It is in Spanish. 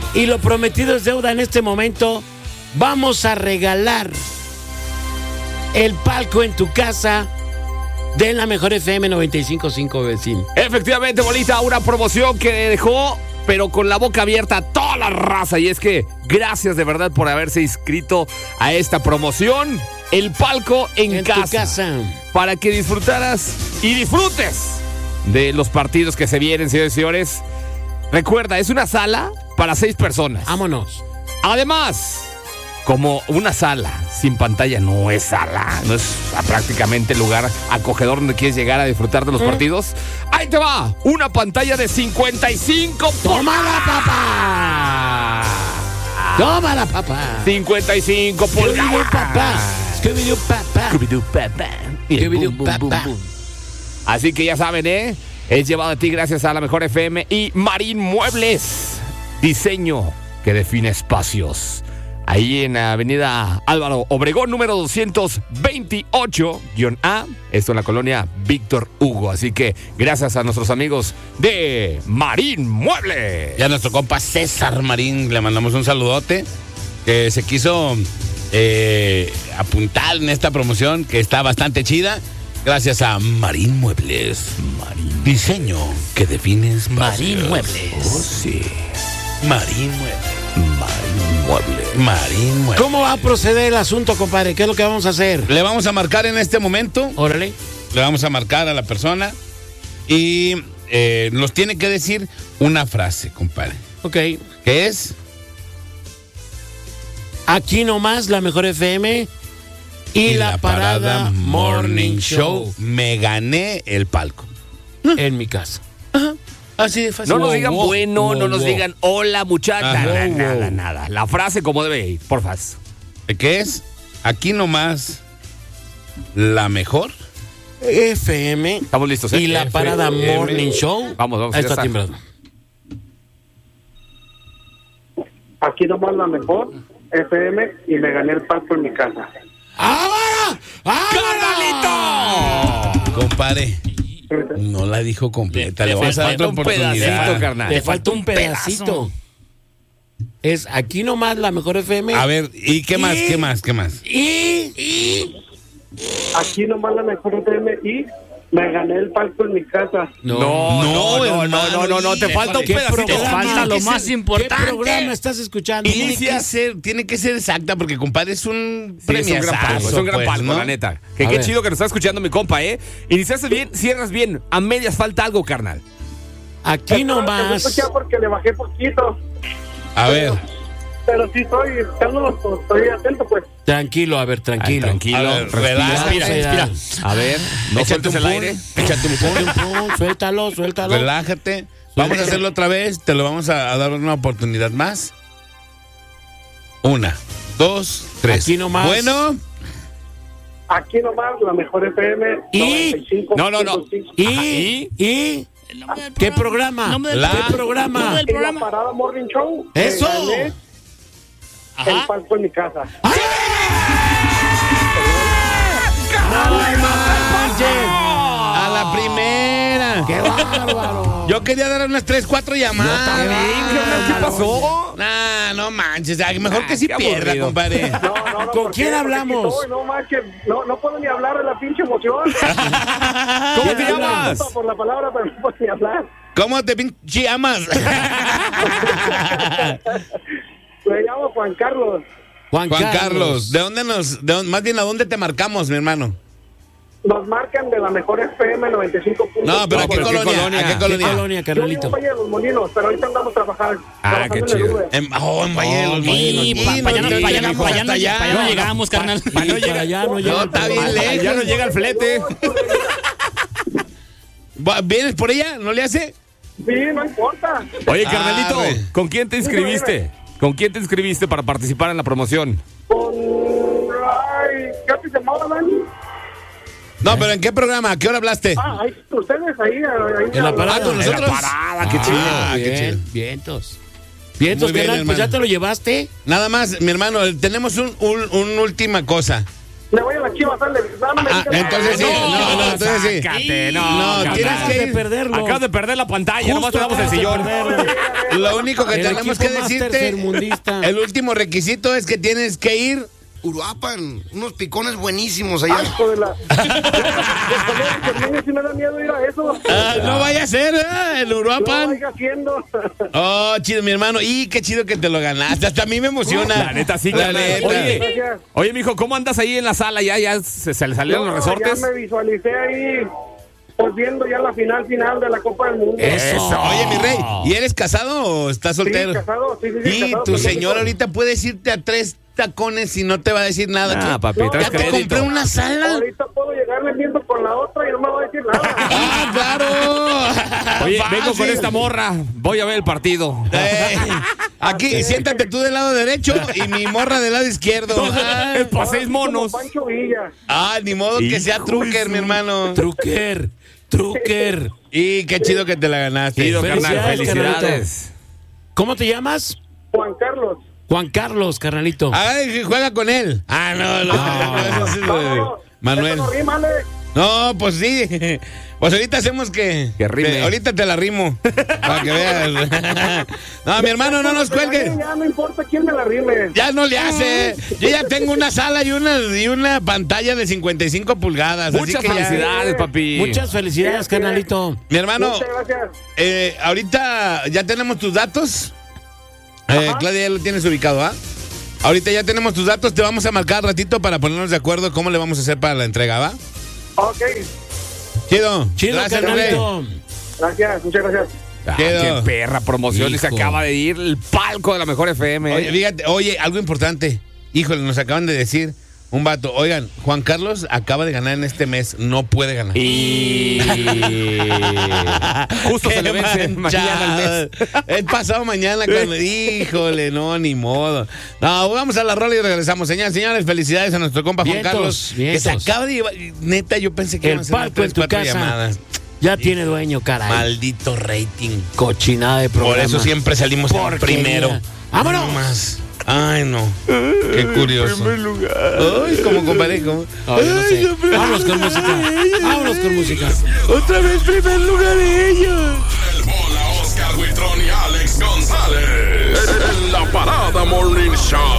Y lo prometido es deuda. En este momento vamos a regalar el palco en tu casa de la mejor FM 95.5, vecino. Efectivamente, bolita, una promoción que dejó, pero con la boca abierta, a toda la raza. Y es que gracias de verdad por haberse inscrito a esta promoción. El palco en casa. Tu casa. Para que disfrutaras y disfrutes de los partidos que se vienen, señores y señores. Recuerda, es una sala para 6 personas. Vámonos. Además, como una sala sin pantalla no es sala, no es prácticamente lugar acogedor donde quieres llegar a disfrutar de los partidos. Ahí te va, una pantalla de 55 ¡Tómala, papá! ¡Tómala, papá! 55 Scooby-Doo, papá. pulgadas. Scooby-Doo, papá. Scooby-Doo, papá. Y el Scooby-Doo, boom, boom, boom, papá. boom. Así que ya saben, es llevado a ti gracias a la mejor FM y Marín Muebles. Diseño que define espacios. Ahí en la avenida Álvaro Obregón, número 228-A. Esto en la colonia Víctor Hugo. Así que gracias a nuestros amigos de Marín Muebles. Y a nuestro compa César Marín le mandamos un saludote, que se quiso apuntar en esta promoción que está bastante chida. Gracias a Marín Muebles. Marín. Diseño que define espacios. Marín Muebles. Oh, sí. Marín Muebles. Marín Muebles. Marín Muebles. ¿Cómo va a proceder el asunto, compadre? ¿Qué es lo que vamos a hacer? Le vamos a marcar en este momento. Órale. Le vamos a marcar a la persona y nos tiene que decir una frase, compadre. Ok. ¿Qué es? Aquí nomás la mejor FM y la parada Morning Show Me gané el palco. en mi casa. Así de fácil. No nos digan bueno, no nos wow. digan hola, muchacha. Ajá. Nada. La frase como debe ir, porfa. ¿Qué es? Aquí nomás la mejor. FM Estamos listos, y la parada FM. Morning Show. Vamos, Ahí ya está está. timbrado. Aquí nomás la mejor FM y me gané el palco en mi casa. ¡Ahora! ¡Carnalito! Compadre, no la dijo completa. Le vamos a dar otra falta un pedacito, oportunidad. carnal. Le falta un pedacito. Es aquí nomás la mejor FM. A ver, ¿y qué más? ¿Qué más? ¿Qué más? Y Aquí nomás la mejor FM y me gané el palco en mi casa. No, hermano, te falta un ¿Qué pedacito. programa? Falta lo más ¿Qué importante. programa estás escuchando? Tiene que ser exacta porque, compadre, es un Sí, es un gran premiazazo, palco, es un gran pues, palco, ¿no? la neta. Que A qué ver. chido que nos está escuchando mi compa, Iniciaste bien, cierras bien. A medias falta algo, carnal. Aquí Que no nomás. escuché porque le bajé poquito. A ver, Pero sí estoy atento, pues. Tranquilo, a ver, tranquilo. Tranquilo. A ver, relaja, respira. A ver, no échate sueltes un el pum, aire. échate un pum, Suéltalo. relájate. Vamos a hacerlo otra vez. Te lo vamos a dar una oportunidad más. 1, 2, 3. Aquí nomás. Bueno, Aquí nomás la mejor FM. Y- 95. No. ¿Y? ¿Qué programa? La- ¿Qué programa? Y la parada Morning Show. ¡Eso! Me gané el palco en mi casa. a la primera. ¡Qué bárbaro! Yo quería dar unas 3, 4 llamadas. ¿Qué pasó? Nah, no manches. Mejor que sí qué pierda, aburrido. compadre. No, ¿Con ¿por quién qué? Porque hablamos? aquí estoy, no manches, no puedo ni hablar de la pinche emoción. ¿Cómo te ¿Quién llamas? Por la palabra, pero no puedo ni hablar. ¿Cómo te pinche amas? Me llamo Juan Carlos. Juan Carlos, más bien, ¿a dónde te marcamos, mi hermano? Nos marcan de la mejor FM 95. No, pero ¿a qué ¿qué colonia? colonia? ¿A qué ¿Qué colonia? colonia, Yo vivo carnalito? en Valle de los Molinos, pero ahorita andamos trabajando. Ah, qué en el chido. Uber. En Valle de los Molinos. Sí, para allá no llegamos, carnal. Para allá no llega. No, está bien lejos. Ya no llega el flete. ¿Vienes por ella? ¿No le hace? Sí, no importa. Oye, carnalito, güey. ¿con quién te inscribiste? ¿Con quién te inscribiste para participar en la promoción? Con... Ay, ¿qué se llamaba, Dani? No, pero ¿en qué programa? ¿A qué hora hablaste? Ahí, ustedes ahí. En la parada. ¿con nosotros? En la parada, qué chido. Qué chido. Vientos. Muy bien, carnal, pues hermano. ya te lo llevaste. Nada más, mi hermano, tenemos una última cosa. Le voy a la chiva, sale. Entonces sí, no, entonces sí. Sácate, No, carnal. tienes que de ir. perderlo. Acabas de perder la pantalla, nomás te damos el sillón. A ver, Lo único que El tenemos que equipo más decirte, tercermundista. el último requisito es que tienes que ir. Uruapan, unos picones buenísimos allá. Hijo de la... sí me da miedo ir a eso. No vaya a ser, el No Uruapan. vaya haciendo. Oh, chido, mi hermano. Y qué chido que te lo ganaste. Hasta a mí me emociona. La neta, sí, La carnal. neta. Oye, mijo, ¿cómo andas ahí en la sala? ¿Ya se le salieron los resortes? Ya me visualicé ahí, pues viendo ya la final de la Copa del Mundo. Eso. Oye, mi rey, ¿y eres casado o estás soltero? Sí, casado, sí, Y casado, tu con señor hijos. ahorita puedes irte a 3 tacones y no te va a decir nada. Ah, ¿Qué? papi, No, traes Ya te crédito. compré una sala. Ahorita puedo llegar vendiendo con la otra y no me va a decir nada. ¡Ah, claro! Oye, Fácil. vengo con esta morra. Voy a ver el partido. Aquí, siéntate tú del lado derecho y mi morra del lado izquierdo. Es para 6 monos. Como Pancho Villa. Ni modo que sea Hijo trucker, de mi hermano. Trucker. Y qué chido que te la ganaste. Chido, carnal. Felicidades, Felicidades. ¿Cómo te llamas? Juan Carlos. Juan Carlos, carnalito. Ay, juega con él. No, eso es lo de Manuel. Eso no rima, Ale. No, pues sí. Pues ahorita hacemos que rime. ahorita te la rimo. Para que veas. No, mi hermano, no nos cuelgues. Ya no importa quién me la rime. Ya no le hace. Yo ya tengo una sala y una pantalla de 55 pulgadas. Muchas así que ya- felicidades, papi. Muchas felicidades, carnalito. Mi hermano, Muchas gracias. ahorita ya tenemos tus datos. Claudia, ya lo tienes ubicado, ¿ah? Ahorita ya tenemos tus datos. Te vamos a marcar al ratito para ponernos de acuerdo cómo le vamos a hacer para la entrega, ¿va? Ok. Chido. Chido, Gracias, carnalito. Gracias, muchas gracias. Ah, Quedó. qué perra promoción. Y se Hijo. acaba de ir el palco de la mejor FM. Oye, fíjate, algo importante. Híjole, nos acaban de decir un vato. Oigan, Juan Carlos acaba de ganar en este mes. No puede ganar. Y justo se le vence mañana el mes. Es pasado mañana. Híjole, no, ni modo. No, vamos a la rola y regresamos. Señores, felicidades a nuestro compa Juan Vientos, Carlos. Que vientos. se acaba de llevar. Neta, yo pensé que El iban a ser unas palco en 3, tu 4 casa. llamadas. Ya tiene dueño, caray. Maldito rating. Cochinada de programa. Por eso siempre salimos Porquería. primero. ¡Vámonos! No más. Ay, no. Qué curioso. Ay, como compadre. ¿Cómo? Ay, yo no sé. Vámonos con música. Vámonos con música. Otra vez primer lugar ellos. El Bola, Oscar Huitrón y Alex González. En la Parada Morning Show.